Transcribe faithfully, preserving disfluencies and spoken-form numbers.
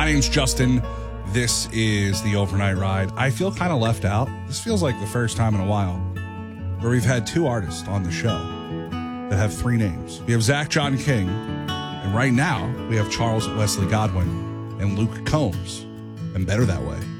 My name's Justin. This is the Overnight Ride. I feel kind of left out. This feels like the first time in a while where we've had two artists on the show that have three names. We have Zach John King, and right now we have Charles Wesley Godwin and Luke Combs, and Better That Way.